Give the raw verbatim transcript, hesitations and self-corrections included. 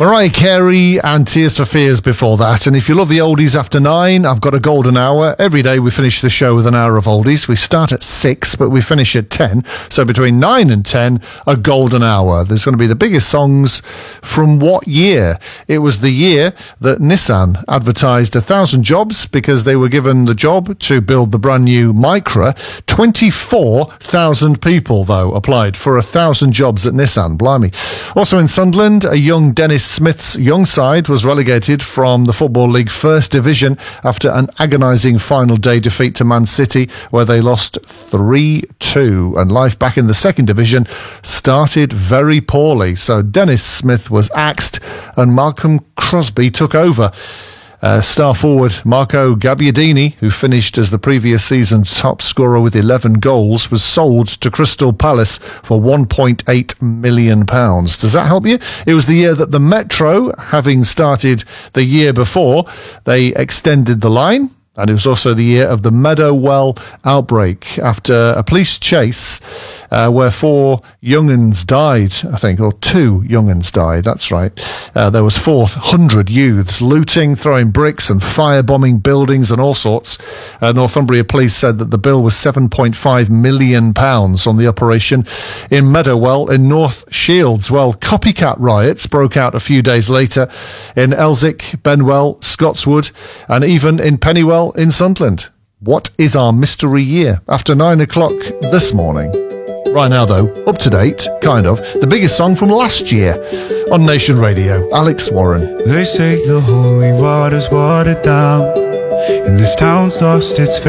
Mariah Carey and Tears for Fears before that. And if you love the oldies after nine, I've got a golden hour. Every day we finish the show with an hour of oldies. We start at six, but we finish at ten. So between nine and ten, a golden hour. There's going to be the biggest songs from what year? It was the year that Nissan advertised a thousand jobs because they were given the job to build the brand new Micra. twenty-four thousand people, though, applied for a thousand jobs at Nissan. Blimey. Also in Sunderland, a young Dennis Smith's young side was relegated from the Football League First Division after an agonising final day defeat to Man City, where they lost three two. And life back in the Second Division started very poorly. So Dennis Smith was axed and Malcolm Crosby took over. Uh, star forward Marco Gabbiadini, who finished as the previous season's top scorer with eleven goals, was sold to Crystal Palace for one point eight million pounds. Does that help you? It was the year that the Metro, having started the year before, they extended the line. And it was also the year of the Meadowwell outbreak after a police chase uh, where four young'uns died, I think, or two young'uns died, that's right. Uh, there was four hundred youths looting, throwing bricks and firebombing buildings and all sorts. Uh, Northumbria Police said that the bill was seven point five million pounds on the operation in Meadowwell in North Shields. Well, copycat riots broke out a few days later in Elsick, Benwell, Scotswood, and even in Pennywell in Sunderland. What is our mystery year? After nine o'clock this morning. Right now, though, up to date, kind of, the biggest song from last year on Nation Radio. Alex Warren. They say the holy water's watered down, and this town's lost its faith.